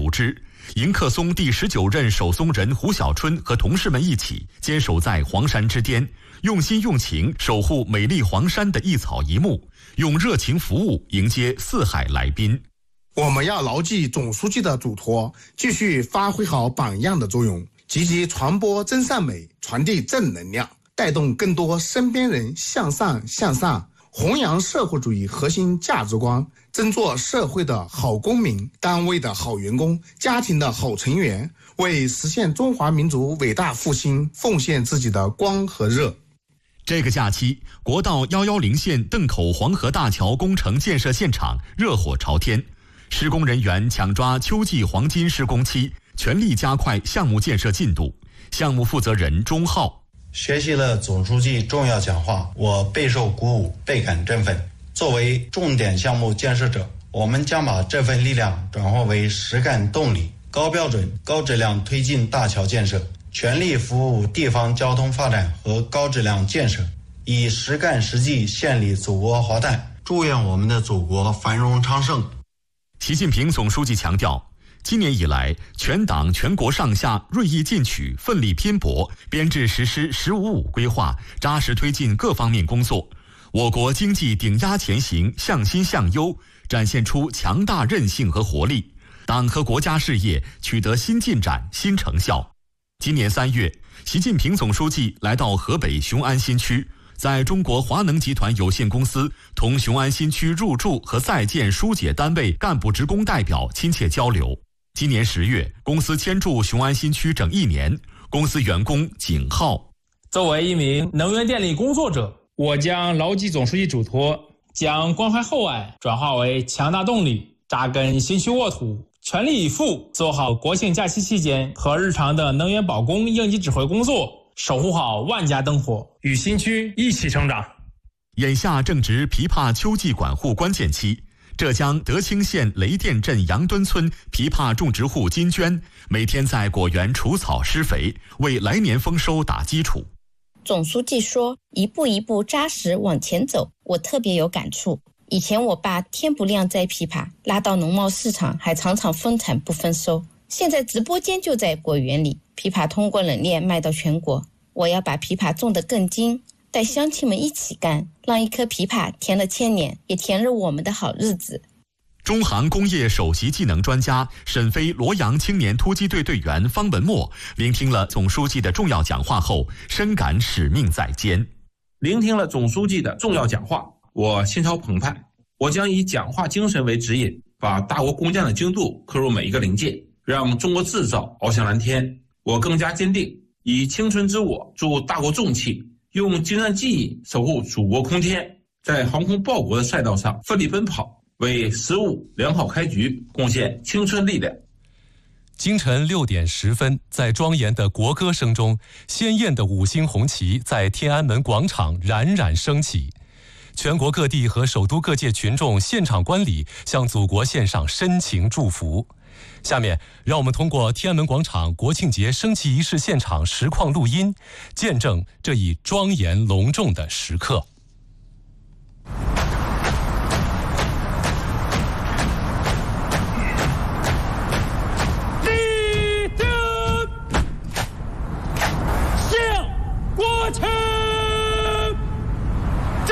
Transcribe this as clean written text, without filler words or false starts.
组织。迎客松第19任守松人胡小春和同事们一起坚守在黄山之巅，用心用情守护美丽黄山的一草一木，用热情服务迎接四海来宾。 我们要牢记总书记的嘱托，继续发挥好榜样的作用，积极传播真善美，传递正能量，带动更多身边人向上向上，弘扬社会主义核心价值观，真做社会的好公民，单位的好员工，家庭的好成员，为实现中华民族伟大复兴奉献自己的光和热。 这个假期，国道110线邓口黄河大桥工程建设现场热火朝天，施工人员抢抓秋季黄金施工期，全力加快项目建设进度。项目负责人钟浩： 学习了总书记重要讲话，我备受鼓舞，倍感振奋。作为重点项目建设者，我们将把这份力量转化为实干动力，高标准、高质量推进大桥建设，全力服务地方交通发展和高质量建设，以实干实际献礼祖国华诞，祝愿我们的祖国繁荣昌盛。 习近平总书记强调，今年以来，全党全国上下锐意进取，奋力拼搏，编制实施“15+5”规划，扎实推进各方面工作。我国经济顶压前行，向新向优，展现出强大韧性和活力，党和国家事业取得新进展、新成效。今年3月，习近平总书记来到河北雄安新区，在中国华能集团有限公司同雄安新区入驻和在建疏解单位干部职工代表亲切交流。今年10月，公司迁驻雄安新区整1年，公司员工景浩： 作为一名能源电力工作者，我将牢记总书记嘱托，将关怀厚爱转化为强大动力，扎根新区沃土，全力以赴做好国庆假期期间和日常的能源保供应急指挥工作，守护好万家灯火，与新区一起成长。 眼下正值枇杷秋季管护关键期，浙江德清县雷店镇杨墩村枇杷种植户金娟每天在果园除草施肥，为来年丰收打基础。 总书记说，一步一步扎实往前走，我特别有感触。以前我爸天不亮摘枇杷，拉到农贸市场还常常分产不分收。现在直播间就在果园里，枇杷通过冷链卖到全国。我要把枇杷种得更精，带乡亲们一起干，让一颗枇杷甜了1000年，也甜了我们的好日子。 中航工业首席技能专家、沈飞罗阳青年突击队队员方文墨聆听了总书记的重要讲话后，深感使命在肩。 聆听了总书记的重要讲话，我心潮澎湃。我将以讲话精神为指引，把大国工匠的精度刻入每一个零件，让中国制造翱翔蓝天。我更加坚定，以青春之我助大国重器，用精湛技艺守护祖国空天，在航空报国的赛道上奋力奔跑，为15良好开局贡献青春力量。 清晨6点10分，在庄严的国歌声中，鲜艳的5星红旗在天安门广场冉冉升起。全国各地和首都各界群众现场观礼，向祖国献上深情祝福。下面，让我们通过天安门广场国庆节升旗仪式现场实况录音，见证这一庄严隆重的时刻。